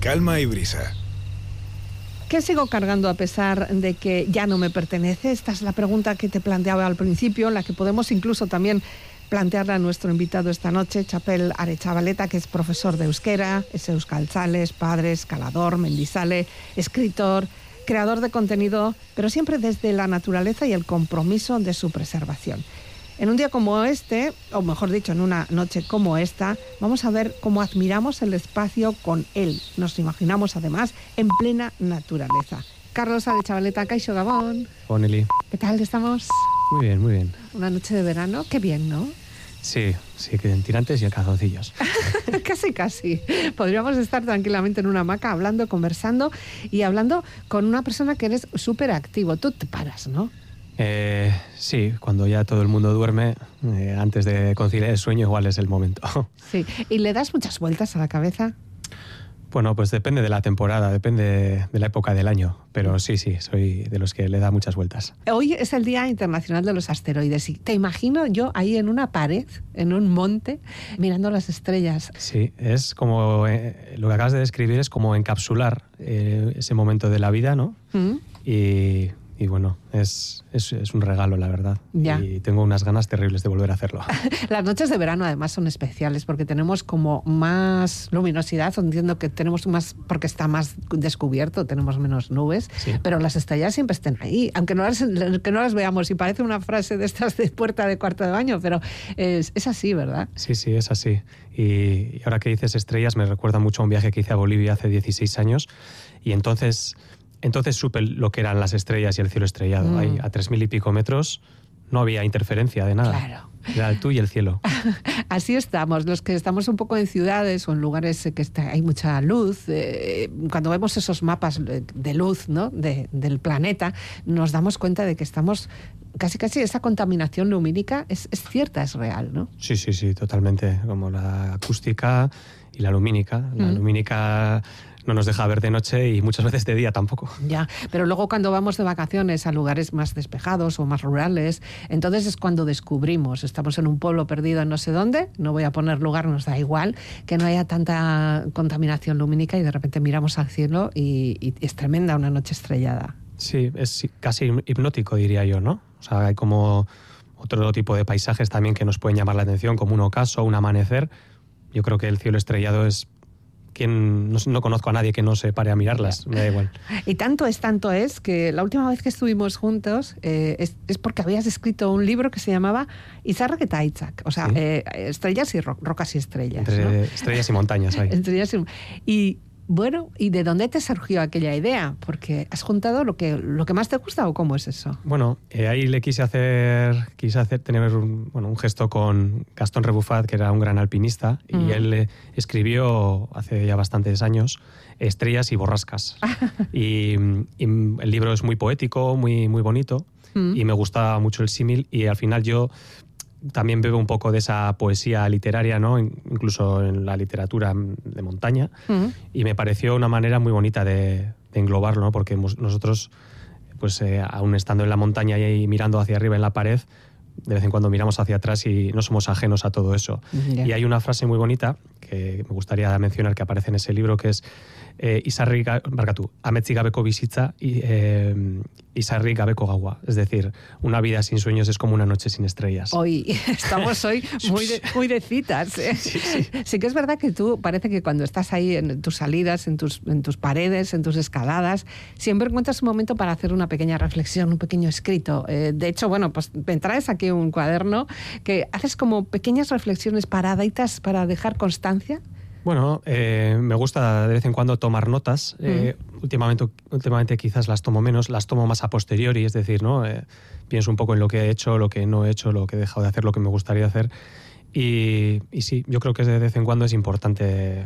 Calma y Brisa. ¿Qué sigo cargando a pesar de que ya no me pertenece? Esta es la pregunta que te planteaba al principio, la que podemos incluso también plantearle a nuestro invitado esta noche, Txapel Aretxabaleta, que es profesor de euskera, es euskaltzales, padre, escalador, mendizale, escritor, creador de contenido, pero siempre desde la naturaleza y el compromiso de su preservación. En un día como este, o mejor dicho, en una noche como esta, vamos a ver cómo admiramos el espacio con él. Nos imaginamos, además, en plena naturaleza. Carlos Aretxabaleta, kaixo Gabón. Boneli. ¿Qué tal estamos? Muy bien, muy bien. Una noche de verano, qué bien, ¿no? Sí, que en tirantes y en calzoncillos. Casi. Podríamos estar tranquilamente en una hamaca hablando, conversando y hablando con una persona que eres súper activo. Tú te paras, ¿no? Sí, cuando ya todo el mundo duerme, antes de conciliar el sueño, igual es el momento. Sí, ¿y le das muchas vueltas a la cabeza? Bueno, pues depende de la temporada, depende de la época del año, pero sí, soy de los que le da muchas vueltas. Hoy es el Día Internacional de los Asteroides y te imagino yo ahí en una pared, en un monte, mirando las estrellas. Sí, es como, lo que acabas de describir es como encapsular ese momento de la vida, ¿no? Y bueno, es un regalo, la verdad. Ya. Y tengo unas ganas terribles de volver a hacerlo. Las noches de verano además son especiales porque tenemos como más luminosidad, entiendo que tenemos más, porque está más descubierto, tenemos menos nubes, sí. Pero las estrellas siempre estén ahí, aunque no las veamos, y parece una frase de estas de puerta de cuarto de baño, pero es así, ¿verdad? Sí, es así. Y ahora que dices estrellas, me recuerda mucho a un viaje que hice a Bolivia hace 16 años, y entonces supe lo que eran las estrellas y el cielo estrellado. Ahí, a 3.000 y pico metros no había interferencia de nada. Claro. Era tú y el cielo. Así estamos, los que estamos un poco en ciudades o en lugares que hay mucha luz. Cuando vemos esos mapas de luz, ¿no? del planeta, nos damos cuenta de que estamos casi esa contaminación lumínica es cierta, es real, ¿no? Sí, totalmente. Como la acústica y la lumínica. La lumínica no nos deja ver de noche y muchas veces de día tampoco. Ya, pero luego cuando vamos de vacaciones a lugares más despejados o más rurales, entonces es cuando descubrimos, estamos en un pueblo perdido en no sé dónde, no voy a poner lugar, nos da igual, que no haya tanta contaminación lumínica y de repente miramos al cielo y es tremenda una noche estrellada. Sí, es casi hipnótico, diría yo, ¿no? O sea, hay como otro tipo de paisajes también que nos pueden llamar la atención, como un ocaso, un amanecer. Yo creo que el cielo estrellado es no conozco a nadie que no se pare a mirarlas, me da igual. Y tanto es que la última vez que estuvimos juntos es porque habías escrito un libro que se llamaba Izarrak eta Haitzak, o sea, ¿sí? Estrellas y rocas y estrellas. Entre, ¿no? Estrellas y montañas hay. Estrellas y bueno, ¿y de dónde te surgió aquella idea? Porque has juntado lo que más te gusta, ¿o cómo es eso? Bueno, ahí le quise tener un gesto con Gastón Rebufat, que era un gran alpinista, y él escribió hace ya bastantes años Estrellas y borrascas. y el libro es muy poético, muy, muy bonito, y me gustaba mucho el símil, y al final yo también bebo un poco de esa poesía literaria, ¿no? Incluso en la literatura de montaña, y me pareció una manera muy bonita de englobarlo, ¿no? Porque nosotros, pues aún estando en la montaña y mirando hacia arriba en la pared, de vez en cuando miramos hacia atrás y no somos ajenos a todo eso. Yeah. Y hay una frase muy bonita que me gustaría mencionar, que aparece en ese libro, que es Izarrik ametzik gabeko bizitza, izarrik gabeko gaua. Es decir, una vida sin sueños es como una noche sin estrellas. Hoy estamos muy de citas, ¿eh? Sí que es verdad que tú, parece que cuando estás ahí en tus salidas, en tus paredes, en tus escaladas, siempre encuentras un momento para hacer una pequeña reflexión, un pequeño escrito. De hecho, bueno, pues me traes aquí un cuaderno que haces como pequeñas reflexiones paraditas para dejar constancia. Bueno, me gusta de vez en cuando tomar notas. Últimamente quizás las tomo menos, las tomo más a posteriori, es decir, ¿no? Pienso un poco en lo que he hecho, lo que no he hecho, lo que he dejado de hacer, lo que me gustaría hacer. Y sí, yo creo que de vez en cuando es importante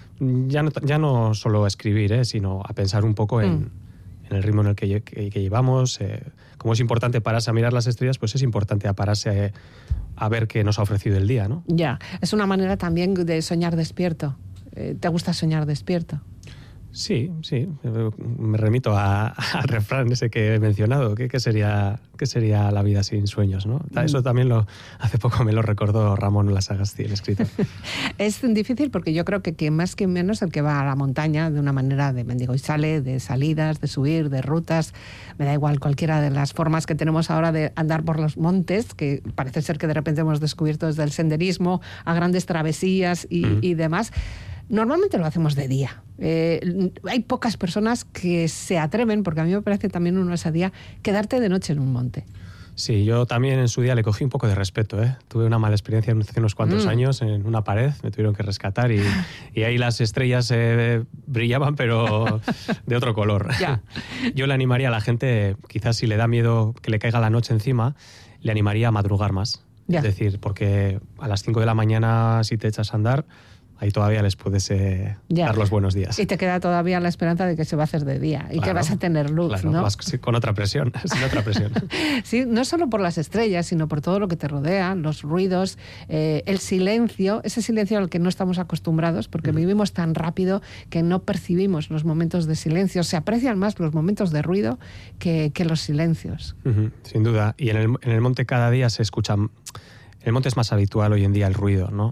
ya no solo escribir, sino a pensar un poco en el ritmo en el que llevamos. Como es importante pararse a mirar las estrellas, pues es importante pararse a ver qué nos ha ofrecido el día, ¿no? Ya, es una manera también de soñar despierto. ¿Te gusta soñar despierto? Sí, me remito al refrán ese que he mencionado. ¿Qué sería la vida sin sueños, ¿no? Eso también hace poco me lo recordó Ramón Lasagasti, el escritor. Es difícil porque yo creo que quien más que menos el que va a la montaña de una manera de mendigo y sale, de salidas, de subir, de rutas, me da igual cualquiera de las formas que tenemos ahora de andar por los montes, que parece ser que de repente hemos descubierto desde el senderismo a grandes travesías y demás. Normalmente lo hacemos de día. Hay pocas personas que se atreven, porque a mí me parece también una osadía, quedarte de noche en un monte. Sí, yo también en su día le cogí un poco de respeto, ¿eh? Tuve una mala experiencia hace unos cuantos años en una pared, me tuvieron que rescatar y ahí las estrellas brillaban, pero de otro color. Ya. Yo le animaría a la gente, quizás si le da miedo que le caiga la noche encima, le animaría a madrugar más. Ya. Es decir, porque a las 5 de la mañana si te echas a andar, ahí todavía les puedes dar los buenos días. Y te queda todavía la esperanza de que se va a hacer de día y que vas a tener luz, claro, ¿no? Vas con otra presión, sin otra presión. Sí, no solo por las estrellas, sino por todo lo que te rodea, los ruidos, el silencio, ese silencio al que no estamos acostumbrados, porque vivimos tan rápido que no percibimos los momentos de silencio. Se aprecian más los momentos de ruido que los silencios. Sin duda. Y en el monte cada día se escucha... En el monte es más habitual hoy en día el ruido, ¿no?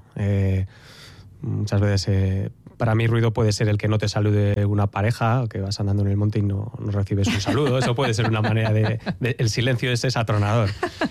Muchas veces para mí ruido puede ser el que no te salude una pareja, que vas andando en el monte y no recibes un saludo. Eso puede ser una manera el silencio es atronador.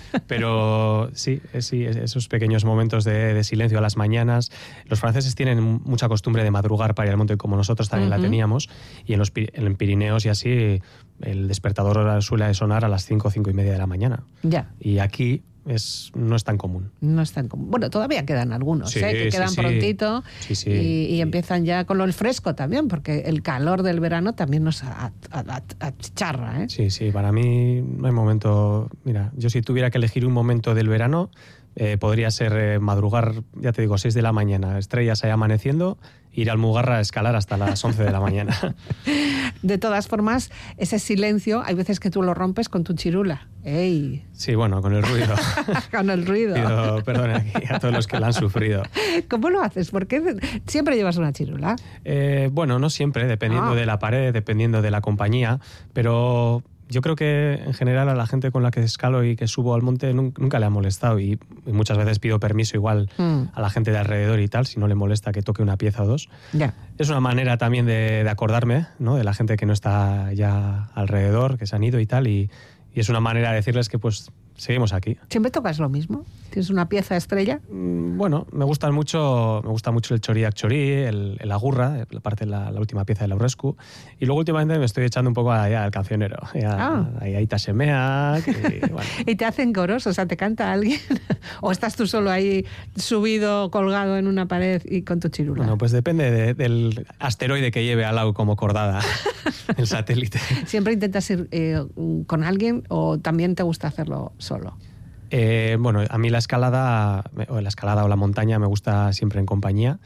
Pero sí, esos pequeños momentos de silencio a las mañanas. Los franceses tienen mucha costumbre de madrugar para ir al monte, como nosotros también la teníamos, y en Pirineos y así el despertador suele sonar a las 5 y media de la mañana. Ya. Y aquí no es tan común. No es tan común. Bueno, todavía quedan algunos, que quedan prontito y empiezan ya con el fresco también, porque el calor del verano también nos achicharra, ¿eh? Sí, para mí no hay momento... Mira, yo si tuviera que elegir un momento del verano, podría ser madrugar, ya te digo, 6 de la mañana, estrellas ahí amaneciendo, ir al Mugarra a escalar hasta las 11 de la mañana. De todas formas, ese silencio, hay veces que tú lo rompes con tu chirula. ¡Ey! Sí, bueno, con el ruido. Con el ruido. Pido perdón aquí a todos los que lo han sufrido. ¿Cómo lo haces? ¿Por qué siempre llevas una chirula? Bueno, no siempre, dependiendo de la pared, dependiendo de la compañía, pero... Yo creo que en general a la gente con la que escalo y que subo al monte nunca le ha molestado y muchas veces pido permiso igual a la gente de alrededor y tal, si no le molesta que toque una pieza o dos. Yeah. Es una manera también de acordarme, ¿no? De la gente que no está ya alrededor, que se han ido y tal, y es una manera de decirles que pues seguimos aquí. ¿Siempre tocas lo mismo? ¿Tienes una pieza estrella? Bueno, me gusta mucho el choriak chorí, el agurra, la última pieza del Laurescu, y luego últimamente me estoy echando un poco al cancionero, ahí Tasemea, bueno. ¿Y te hacen coros? O sea, ¿te canta alguien? ¿O estás tú solo ahí subido, colgado en una pared y con tu chirula? Bueno, pues depende del asteroide que lleve al lado como cordada el satélite. ¿Siempre intentas ir con alguien o también te gusta hacerlo solo? Bueno, a mí la escalada o la montaña me gusta siempre en compañía,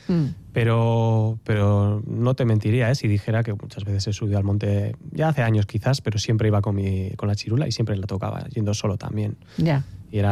pero no te mentiría si dijera que muchas veces he subido al monte, ya hace años quizás, pero siempre iba con la chirula y siempre la tocaba, yendo solo también. Ya. Y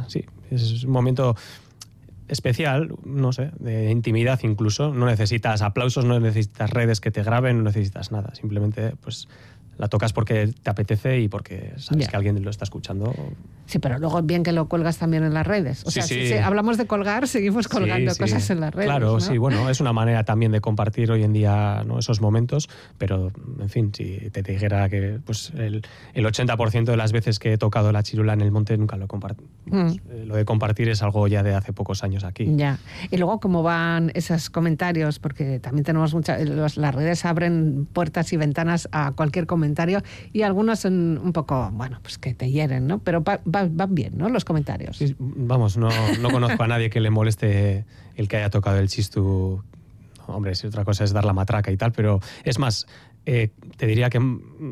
es un momento especial, no sé, de intimidad incluso. No necesitas aplausos, no necesitas redes que te graben, no necesitas nada. Simplemente, pues, la tocas porque te apetece y porque sabes que alguien lo está escuchando. Sí, pero luego bien que lo cuelgas también en las redes. O sea, si hablamos de colgar, seguimos colgando cosas en las redes. Claro, ¿no? Sí, bueno, es una manera también de compartir hoy en día, ¿no?, esos momentos, pero, en fin, si te dijera que pues el 80% de las veces que he tocado la chirula en el monte nunca lo he compartido. Lo de compartir es algo ya de hace pocos años aquí. Ya. Y luego, ¿cómo van esos comentarios? Porque también tenemos las redes abren puertas y ventanas a cualquier comentario y algunos son un poco, bueno, pues que te hieren, ¿no? Pero van bien, ¿no?, los comentarios. Sí, vamos, no conozco a nadie que le moleste el que haya tocado el chistu. Hombre, si otra cosa es dar la matraca y tal, pero es más, te diría que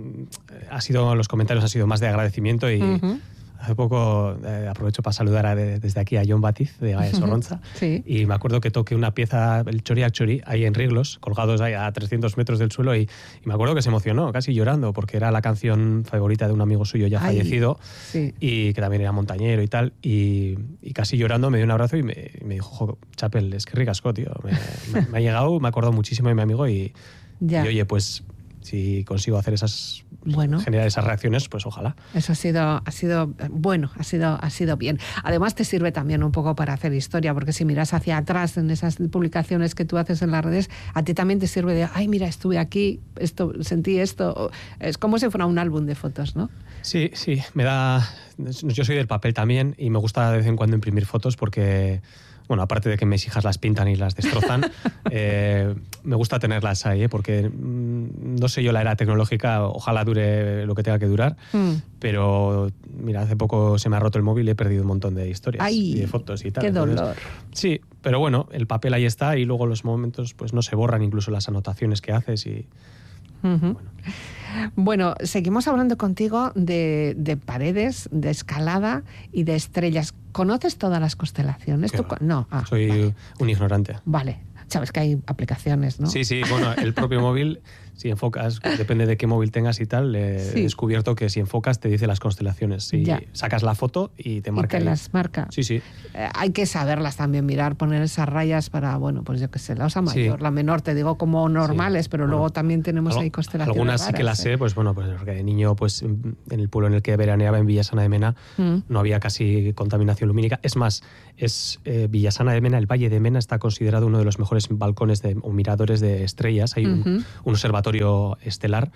los comentarios han sido más de agradecimiento y... Hace poco aprovecho para saludar desde aquí a Jon Batiz de Sorrontza. Sí. Y me acuerdo que toqué una pieza, el choriak chorí, ahí en Riglos, colgados ahí a 300 metros del suelo, y me acuerdo que se emocionó, casi llorando, porque era la canción favorita de un amigo suyo ya fallecido, y que también era montañero y tal, y casi llorando me dio un abrazo y me dijo, Chapel, es que ricasco, tío. Me ha llegado, me ha acordado muchísimo de mi amigo y Ya. Y oye, pues si consigo hacer Bueno, generar esas reacciones, pues ojalá. eso ha sido bueno, ha sido bien. Además te sirve también un poco para hacer historia, porque si miras hacia atrás en esas publicaciones que tú haces en las redes, a ti también te sirve de, ay, mira, estuve aquí, sentí esto. Es como si fuera un álbum de fotos, ¿no? Sí, yo soy del papel también y me gusta de vez en cuando imprimir fotos porque, bueno, aparte de que mis hijas las pintan y las destrozan, me gusta tenerlas ahí, porque no sé yo la era tecnológica, ojalá dure lo que tenga que durar, pero mira, hace poco se me ha roto el móvil y he perdido un montón de historias y de fotos y tal. ¡Qué dolor! Sí, pero bueno, el papel ahí está y luego los momentos pues no se borran, incluso las anotaciones que haces y... Bueno, seguimos hablando contigo de paredes, de escalada y de estrellas. ¿Conoces todas las constelaciones? No. Soy un ignorante. Vale. Sabes que hay aplicaciones, ¿no? Sí, bueno, el propio móvil, si enfocas, depende de qué móvil tengas y tal, he descubierto que si enfocas te dice las constelaciones. Si sacas la foto y te marca. Y te las marca. Sí. Hay que saberlas también mirar, poner esas rayas para, bueno, pues yo qué sé, la osa mayor, la menor, te digo como normales, pero luego también tenemos ahí constelaciones algunas raras, sí que las sé, pues bueno, pues porque de niño, pues en el pueblo en el que veraneaba, en Villasana de Mena, no había casi contaminación lumínica. Es más, Villasana de Mena, el Valle de Mena, está considerado uno de los mejores balcones o miradores de estrellas. Hay un observatorio estelar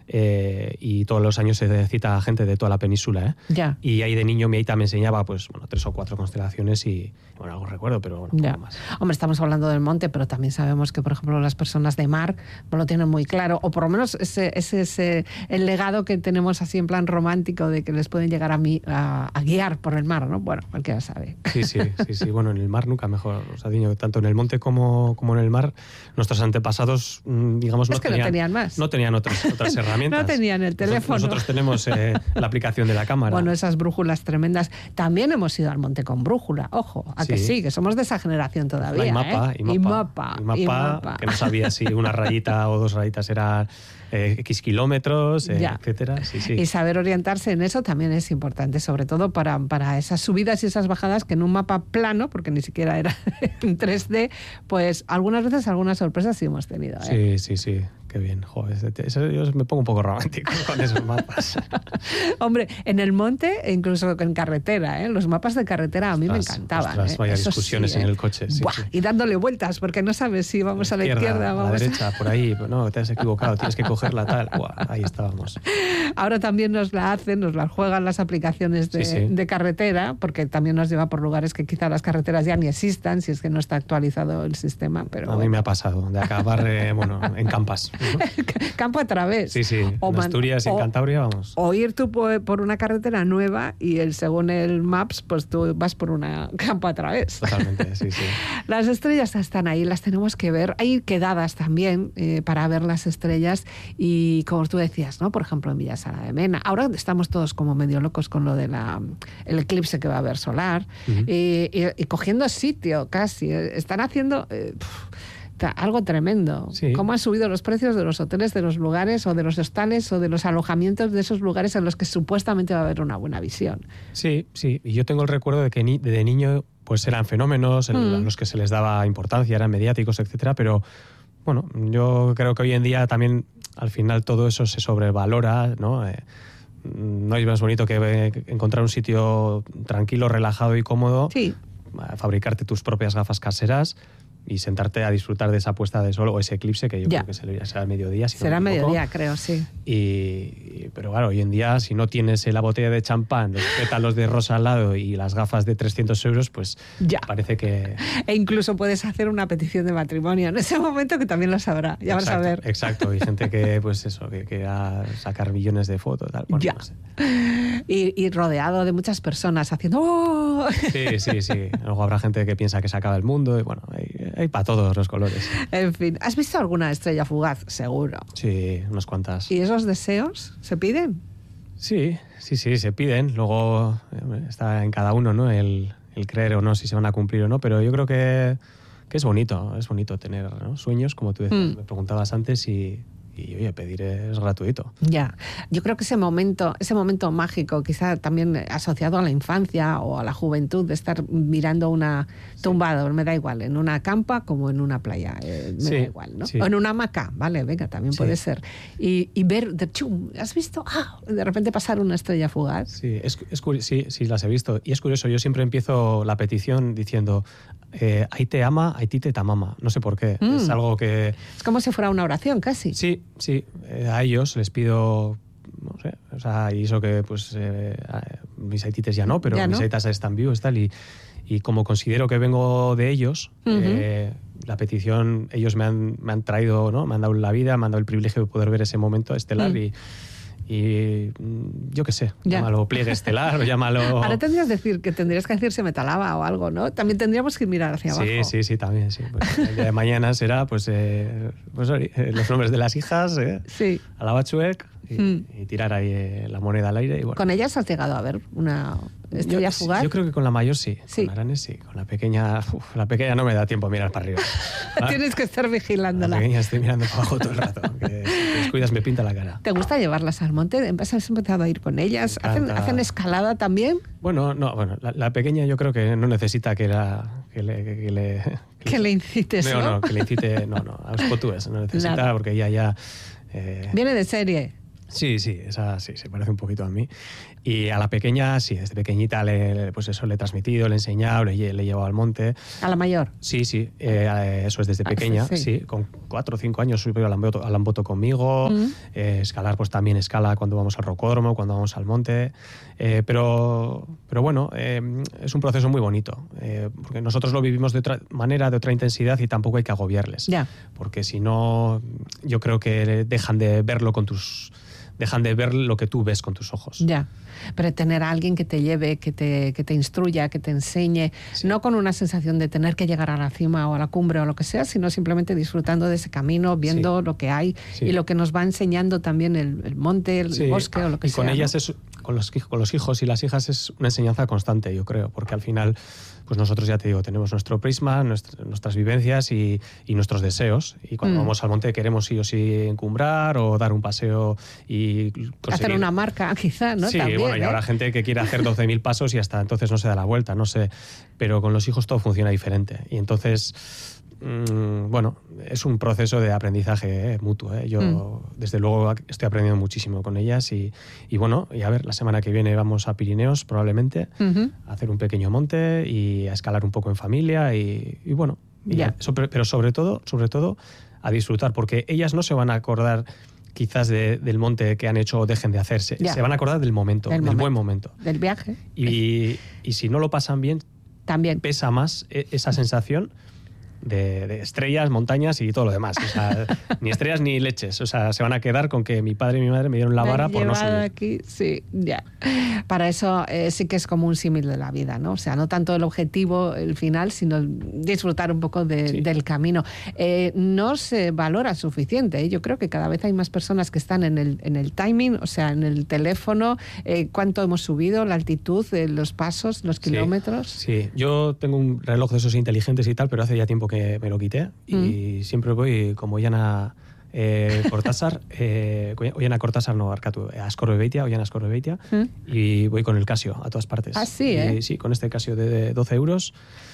y todos los años se cita a gente de toda la península. Ya. Y ahí de niño mi aita me enseñaba pues, 3 o 4 constelaciones y bueno, algo recuerdo, pero bueno, ya. poco más. Hombre, estamos hablando del monte, pero también sabemos que, por ejemplo, las personas de mar no lo tienen muy claro, o por lo menos ese es el legado que tenemos así en plan romántico de que les pueden llegar a guiar por el mar, ¿no? Bueno, cualquiera sabe. Sí. Bueno, en el mar nunca mejor. O sea, tanto en el monte como en el mar, nuestros antepasados, digamos, no tenían más. No tenían otras herramientas. No tenían el teléfono. Nosotros tenemos la aplicación de la cámara. Bueno, esas brújulas tremendas. También hemos ido al monte con brújula, ojo, que sí, que somos de esa generación todavía. Y mapa, que no sabía si una rayita o 2 rayitas era X kilómetros, etcétera. Sí. Y saber orientarse en eso también es importante, sobre todo para esas subidas y esas bajadas que en un mapa plano, porque ni siquiera era en 3D, pues algunas veces algunas sorpresas sí hemos tenido. Sí. Qué bien, joder, yo me pongo un poco romántico con esos mapas. Hombre, en el monte, incluso en carretera, los mapas de carretera a mí me encantaban. Vaya discusiones en el coche. Sí. Y dándole vueltas, porque no sabes si vamos a la izquierda o a la derecha, por ahí. No, te has equivocado, tienes que cogerla tal. Ahí estábamos. Ahora también nos las juegan las aplicaciones de carretera, porque también nos lleva por lugares que quizá las carreteras ya ni existan, si es que no está actualizado el sistema. Pero a mí me ha pasado, de acabar en Campas. Campo a través. Sí. En Asturias y en Cantabria, vamos. O ir tú por una carretera nueva y según el Maps, pues tú vas por una campo a través. Totalmente, sí. Las estrellas están ahí, las tenemos que ver. Hay quedadas también para ver las estrellas y como tú decías, ¿no? Por ejemplo, en Villasana de Mena. Ahora estamos todos como medio locos con lo de el eclipse que va a haber solar y cogiendo sitio casi. Están haciendo... algo tremendo. Sí. ¿Cómo han subido los precios de los hoteles, de los lugares o de los hostales o de los alojamientos de esos lugares en los que supuestamente va a haber una buena visión? Sí. Y yo tengo el recuerdo de que de niño pues eran fenómenos a los que se les daba importancia, eran mediáticos, etcétera, pero bueno, yo creo que hoy en día también al final todo eso se sobrevalora, ¿no? No hay más bonito que encontrar un sitio tranquilo, relajado y cómodo, fabricarte tus propias gafas caseras y sentarte a disfrutar de esa puesta de sol o ese eclipse que yo creo que será al mediodía. Será mediodía, creo, sí. Pero claro, hoy en día, si no tienes la botella de champán, los pétalos de rosa al lado y las gafas de 300 euros, pues parece que... E incluso puedes hacer una petición de matrimonio en ese momento, que también lo sabrá. Ya vas a ver. Exacto, y gente que, pues eso, que va a sacar millones de fotos. Tal. Bueno, no sé. Y rodeado de muchas personas haciendo... ¡Oh! Sí. Luego habrá gente que piensa que se acaba el mundo y bueno, hay para todos los colores. En fin, ¿has visto alguna estrella fugaz? Seguro. Sí, unas cuantas. ¿Y esos deseos se piden? Sí, se piden. Luego está en cada uno, ¿no? El creer o no si se van a cumplir o no, pero yo creo que es bonito tener, ¿no? Sueños, como tú decías, me preguntabas antes, y y oye, pedir es gratuito. Ya, yo creo que ese momento mágico, quizá también asociado a la infancia o a la juventud, de estar mirando una tumbado, me da igual, en una campa como en una playa, me da igual, ¿no? O en una hamaca, vale, venga, también puede ser. Y ver, ¿has visto? De repente pasar una estrella fugaz. Sí, sí, las he visto. Y es curioso, yo siempre empiezo la petición diciendo, ahí te ama, ahí te tamama. No sé por qué. Es algo que... Es como si fuera una oración, casi. Sí. A ellos les pido, no sé, o sea, y eso que pues mis aitites ya no, pero mis aitas están vivos y como considero que vengo de ellos, la petición, ellos me han traído, ¿no? Me han dado la vida, me han dado el privilegio de poder ver ese momento estelar y yo qué sé, llámalo pliegue estelar o llámalo... Ahora tendrías que decir se me talaba o algo, ¿no? También tendríamos que mirar hacia abajo. Sí, también, sí. Pues el día de mañana será los nombres de las hijas, a la bachuec y tirar ahí la moneda al aire. Y bueno. ¿Con ellas has llegado a ver una estrella fugaz? Yo creo que con la mayor sí. Con Aranes sí. Con la pequeña no me da tiempo a mirar para arriba. Tienes que estar vigilándola. La pequeña estoy mirando para abajo todo el rato, que descuidas me pinta la cara. ¿Te gusta llevarlas al monte? ¿Has empezado a ir con ellas? ¿Hacen escalada también? Bueno, la pequeña yo creo que no necesita que le incites, ¿no? No, que le incite, no, a los potúes, no necesita. Nada. Porque ella ya... Viene de serie. Sí, esa sí, se parece un poquito a mí. Y a la pequeña, sí, desde pequeñita pues eso le he transmitido, le he enseñado, le he llevado al monte. ¿A la mayor? Sí, eso es desde pequeña, sí. Con 4 o 5 años subió al Amboto conmigo, escalar pues también escala cuando vamos al rocódromo, cuando vamos al monte, pero bueno, es un proceso muy bonito, porque nosotros lo vivimos de otra manera, de otra intensidad y tampoco hay que agobiarles, porque si no, yo creo que dejan de ver lo que tú ves con tus ojos. Ya, pero tener a alguien que te lleve, que te instruya, que te enseñe, no con una sensación de tener que llegar a la cima o a la cumbre o lo que sea, sino simplemente disfrutando de ese camino, viendo lo que hay y lo que nos va enseñando también el monte, el bosque o lo que sea. Y con ellas, con los hijos y las hijas es una enseñanza constante, yo creo, porque al final... Pues nosotros, ya te digo, tenemos nuestro prisma, nuestras vivencias y nuestros deseos. Y cuando vamos al monte queremos sí o sí encumbrar o dar un paseo y conseguir... Hacer una marca, quizá, ¿no? Sí, también, bueno, y habrá gente que quiere hacer 12.000 pasos y hasta entonces no se da la vuelta, no sé. Pero con los hijos todo funciona diferente. Y entonces... bueno, es un proceso de aprendizaje mutuo. Yo, desde luego, estoy aprendiendo muchísimo con ellas y bueno, y a ver, la semana que viene vamos a Pirineos probablemente a hacer un pequeño monte y a escalar un poco en familia y bueno, pero sobre todo a disfrutar, porque ellas no se van a acordar quizás del monte que han hecho o dejen de hacerse, se van a acordar del momento, del buen momento. Del viaje. Y si no lo pasan bien, también pesa más esa sensación de estrellas, montañas y todo lo demás. O sea, ni estrellas ni leches. O sea, se van a quedar con que mi padre y mi madre me dieron la vara por no subir. Aquí, sí, ya. Para eso sí que es como un símil de la vida, ¿no? O sea, no tanto el objetivo, el final, sino disfrutar un poco del camino. No se valora suficiente, ¿eh? Yo creo que cada vez hay más personas que están en el timing, o sea, en el teléfono, cuánto hemos subido, la altitud, los pasos, los kilómetros. Sí, yo tengo un reloj de esos inteligentes y tal, pero hace ya tiempo que me lo quité y siempre voy como Oiana Cortázar, Oiana Cortázar no, Arkatu, Oiana Ascorbeitia, y voy con el Casio a todas partes. Ah, sí, ¿eh? Sí, con este Casio de 12 euros.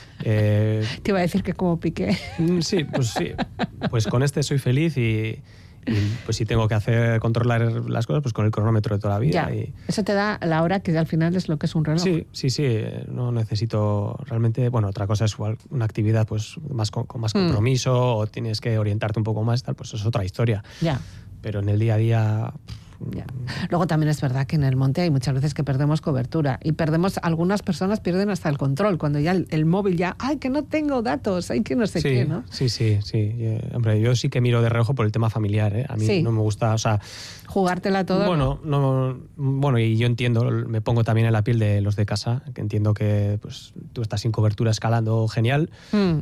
Te iba a decir que como Piqué. Sí, pues con este soy feliz y pues si tengo que controlar las cosas, pues con el cronómetro de toda la vida. Eso te da la hora, que al final es lo que es un reloj. Sí, no necesito realmente... Bueno, otra cosa es una actividad pues con más compromiso o tienes que orientarte un poco más, tal, pues es otra historia. Pero en el día a día... Luego también es verdad que en el monte hay muchas veces que perdemos cobertura y algunas personas pierden hasta el control cuando ya el móvil ¡ay, que no tengo datos! ¡Ay, que no sé qué! ¿no? Sí. Hombre, yo sí que miro de reojo por el tema familiar, ¿eh? A mí no me gusta, o sea... Jugártela toda. Bueno, y yo entiendo, me pongo también en la piel de los de casa, que entiendo que pues tú estás sin cobertura escalando, genial,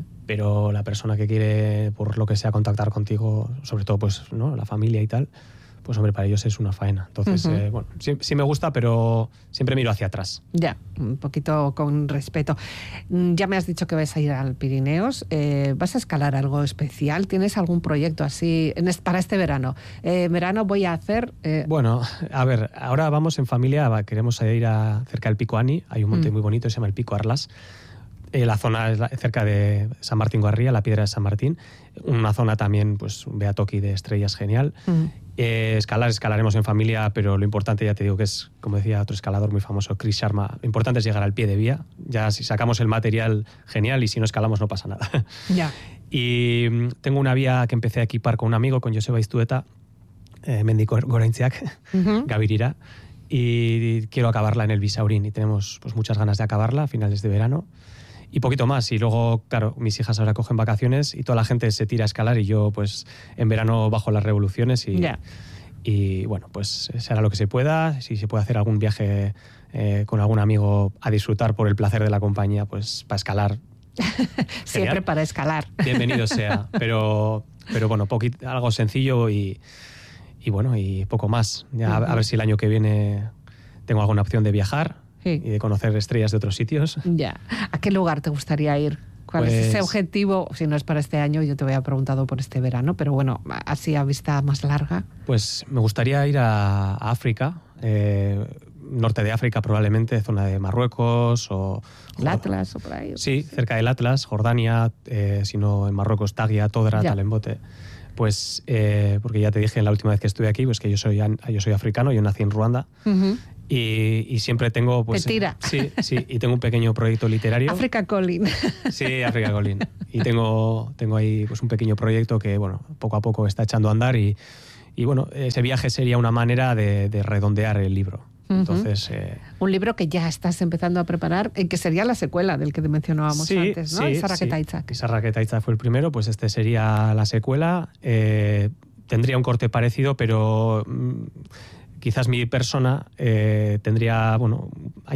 pero la persona que quiere, por lo que sea, contactar contigo, sobre todo pues, ¿no? La familia y tal... pues hombre, para ellos es una faena. Entonces, bueno, sí me gusta, pero siempre miro hacia atrás. Ya, un poquito con respeto. Ya me has dicho que vas a ir al Pirineos. ¿Vas a escalar algo especial? ¿Tienes algún proyecto así para este verano? Verano voy a hacer... Bueno, a ver, ahora vamos en familia, queremos ir cerca del Pico Ani. Hay un monte muy bonito, se llama el Pico Arlas. La zona es cerca de San Martín Guarría, la piedra de San Martín. Una zona también, pues un beatoqui de estrellas genial. Escalaremos en familia, pero lo importante, ya te digo, que es, como decía otro escalador muy famoso, Chris Sharma, lo importante es llegar al pie de vía. Ya si sacamos el material, genial, y si no escalamos no pasa nada. Ya. Y tengo una vía que empecé a equipar con un amigo, con Joseba Iztueta, Mendiko Goraintziak, Gavirira, y quiero acabarla en el Bisaurín, y tenemos pues muchas ganas de acabarla a finales de verano. Y poquito más. Y luego, claro, mis hijas ahora cogen vacaciones y toda la gente se tira a escalar y yo, pues, en verano bajo las revoluciones y bueno, pues se hará lo que se pueda. Si se puede hacer algún viaje con algún amigo a disfrutar por el placer de la compañía, pues para escalar. Siempre para escalar. Bienvenido sea. Pero bueno, algo sencillo y bueno, y poco más. Ya a ver si el año que viene tengo alguna opción de viajar. Sí. Y de conocer estrellas de otros sitios. Ya. ¿A qué lugar te gustaría ir? ¿Cuál es ese objetivo? Si no es para este año, yo te había preguntado por este verano, pero bueno, así a vista más larga. Pues me gustaría ir a África, norte de África probablemente, zona de Marruecos o... ¿El Atlas o por ahí? Sí, cerca del Atlas, Jordania, si no en Marruecos, Tagia, Todra, Talembote. Pues porque ya te dije en la última vez que estuve aquí, pues que yo soy africano, yo nací en Ruanda. Y siempre tengo... Pues, te tira. Sí, y tengo un pequeño proyecto literario. Africa Calling. Sí, Africa Calling. Y tengo ahí pues un pequeño proyecto que, bueno, poco a poco está echando a andar y bueno, ese viaje sería una manera de redondear el libro. Entonces, un libro que ya estás empezando a preparar, que sería la secuela del que te mencionábamos antes, ¿no? Izarraketa Itzak. Izarraketa Itzak fue el primero, pues este sería la secuela. Tendría un corte parecido, pero... quizás mi persona tendría, bueno,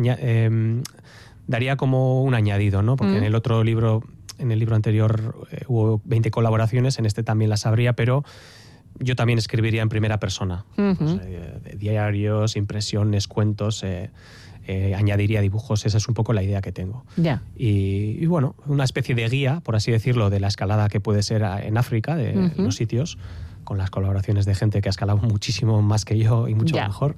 daría como un añadido, ¿no? Porque en el otro libro, en el libro anterior hubo 20 colaboraciones, en este también las habría, pero yo también escribiría en primera persona. Pues, diarios, impresiones, cuentos, añadiría dibujos, esa es un poco la idea que tengo. Ya. Y bueno, una especie de guía, por así decirlo, de la escalada que puede ser en África, de los sitios, con las colaboraciones de gente que ha escalado muchísimo más que yo y mucho mejor.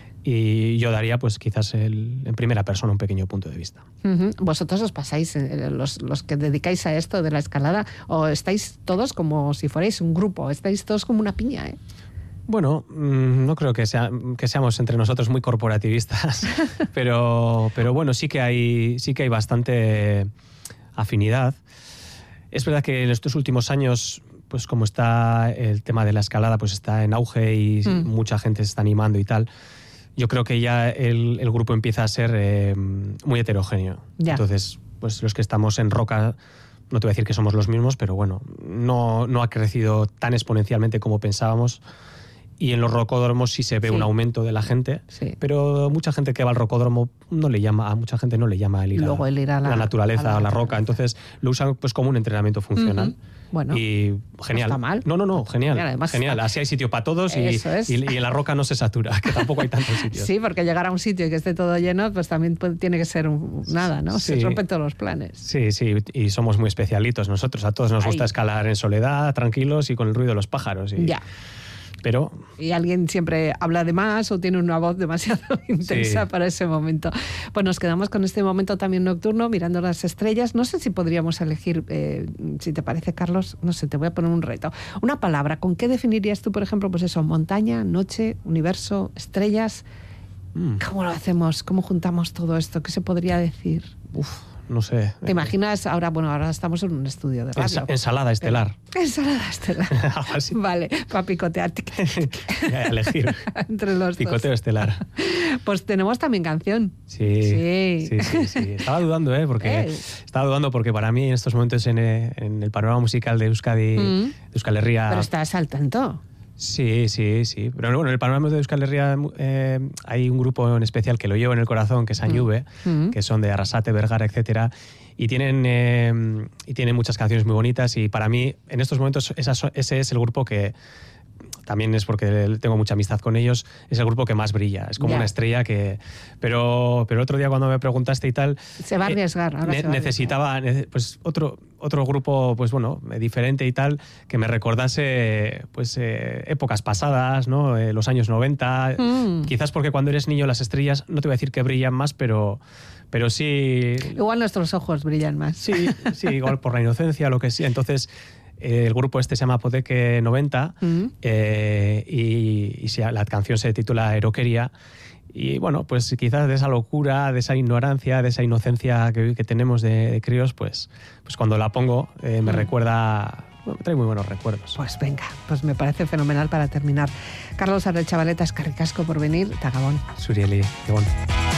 Y yo daría, pues quizás en primera persona un pequeño punto de vista. ¿Vosotros os pasáis, los que dedicáis a esto de la escalada, o estáis todos como si fuerais un grupo, estáis todos como una piña, ¿eh? Bueno, no creo que seamos entre nosotros muy corporativistas, pero bueno, sí que hay bastante afinidad. Es verdad que en estos últimos años, pues como está el tema de la escalada, pues está en auge y mucha gente se está animando y tal, yo creo que ya el grupo empieza a ser muy heterogéneo. Ya. Entonces, pues los que estamos en roca, no te voy a decir que somos los mismos, pero bueno, no ha crecido tan exponencialmente como pensábamos. Y en los rocódromos sí se ve un aumento de la gente, pero mucha gente que va al rocódromo a mucha gente no le llama el ir a la naturaleza, a la roca. Entonces lo usan pues como un entrenamiento funcional. Bueno, y genial. No está mal. No, genial. Además, genial. Así hay sitio para todos y en la roca no se satura, que tampoco hay tantos sitios. Sí, porque llegar a un sitio y que esté todo lleno, pues también tiene que ser nada, ¿no? Se rompen todos los planes. Sí, y somos muy especialitos nosotros. A todos nos gusta escalar en soledad, tranquilos y con el ruido de los pájaros. Ya. Pero... Y alguien siempre habla de más o tiene una voz demasiado intensa para ese momento. Pues nos quedamos con este momento también nocturno, mirando las estrellas. No sé si podríamos elegir, si te parece, Carlos, no sé, te voy a poner un reto. Una palabra, ¿con qué definirías tú, por ejemplo, pues eso, montaña, noche, universo, estrellas? ¿Cómo lo hacemos? ¿Cómo juntamos todo esto? ¿Qué se podría decir? No sé. ¿Te imaginas? Ahora estamos en un estudio de radio. Ensalada estelar. Ensalada estelar. Vale, para picotear. Elegir. Entre los Picoteo dos. estelar. Pues tenemos también canción. Sí. Estaba dudando porque para mí en estos momentos en el panorama musical de Euskadi, de Euskal Herria... Pero estás al tanto. Sí. Pero bueno, en el panorama de Euskal Herria hay un grupo en especial que lo llevo en el corazón, que es Añube, que son de Arrasate, Vergara, etcétera, y tienen muchas canciones muy bonitas y para mí en estos momentos ese es el grupo que también es porque tengo mucha amistad con ellos, es el grupo que más brilla. Es como una estrella que... Pero el otro día cuando me preguntaste y tal... Se va a arriesgar. Ahora necesitaba pues otro grupo, pues bueno, diferente y tal, que me recordase pues épocas pasadas, ¿no? Los años 90. Quizás porque cuando eres niño las estrellas, no te voy a decir que brillan más, pero sí... Igual nuestros ojos brillan más. Sí, igual por la inocencia, lo que sea. Entonces... el grupo este se llama Podeque 90 y la canción se titula Eroquería. Y bueno, pues quizás de esa locura, de esa ignorancia, de esa inocencia que tenemos de críos, pues cuando la pongo me recuerda... Bueno, me trae muy buenos recuerdos. Pues venga, pues me parece fenomenal para terminar. Carlos Aretxabaleta, eskerrik asko por venir. Ta gabon. Zurieli, gabon.